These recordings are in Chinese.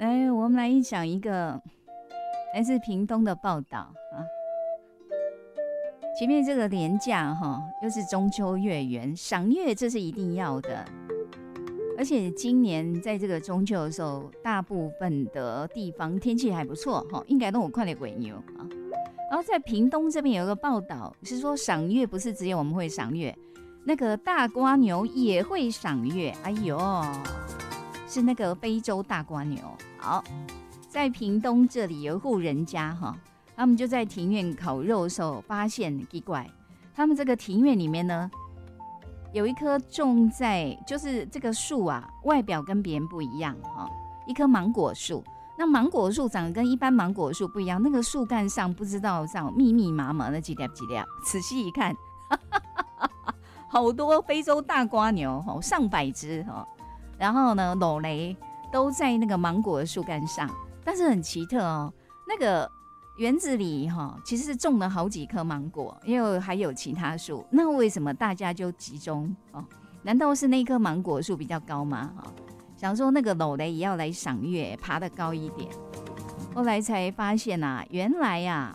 我们来讲一个来自屏东的报道啊。前面这个连假又是中秋月圆，赏月这是一定要的。而且今年在这个中秋的时候，大部分的地方天气还不错，应该都有快点鬼牛啊。然后在屏东这边有一个报道是说，赏月不是只有我们会赏月，那个大蝸牛也会赏月。哎呦，是那个非洲大蝸牛。好，在屏东这里有一户人家他们就在庭院烤肉的时候发现奇怪，他们这个庭院里面呢，有一棵种在就是这个树啊，外表跟别人不一样一棵芒果树。那芒果树长得跟一般芒果树不一样，那个树干上不知道上密密麻麻的几粒几粒，仔细一看，好多非洲大蝸牛上百只然后呢，裸雷都在那个芒果的树干上，但是很奇特那个园子里其实是种了好几棵芒果，因为还有其他树。那为什么大家就集中难道是那棵芒果树比较高吗？想说那个裸雷也要来赏月，爬得高一点。后来才发现原来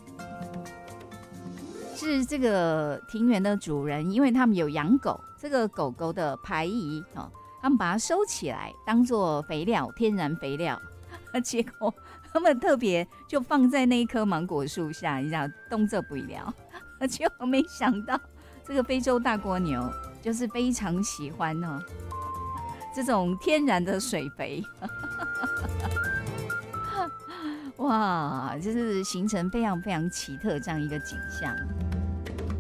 是这个庭园的主人，因为他们有养狗，这个狗狗的排遗他们把它收起来当做肥料，天然肥料。结果他们特别就放在那一棵芒果树下，你想动这不了，结果没想到这个非洲大蜗牛就是非常喜欢这种天然的水肥。哇，就是形成非常非常奇特这样一个景象。